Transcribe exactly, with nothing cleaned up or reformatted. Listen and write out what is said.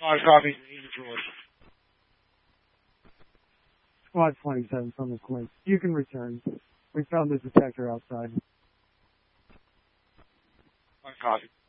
Five copies in Detroit. Squad twenty-seven from the Quint. You can return. We found the detector outside. Five copies.